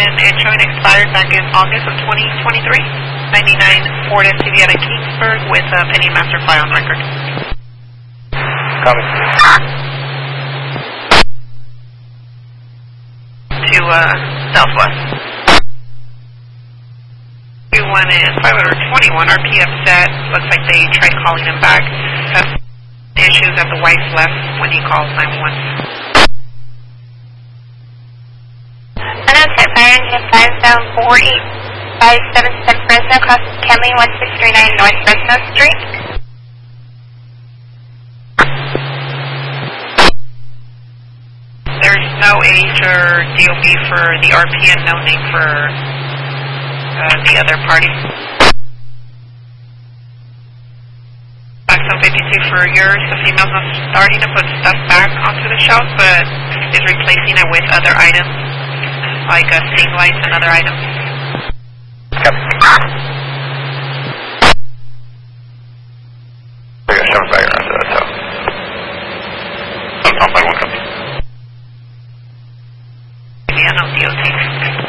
and it's showing expired back in August of 2023. 99 Ford SUV out of Kingsburg with a pending master file on record. Copy. To Southwest. 21 is 521. RPF set. Looks like they tried calling him back. Has issues that the wife left when he called 911. And I'm set fire engine 5748577 Fresno, cross Kenley 1639 North Fresno Street. There's no age or DOB for the RPN, no name for the other party. Axon 52 for yours. The female's not starting to put stuff back onto the shelf, but is replacing it with other items, like stain lights and other items. Yep. We got 7 back around to that, so. I'm by 1 company. Yeah, no DOT.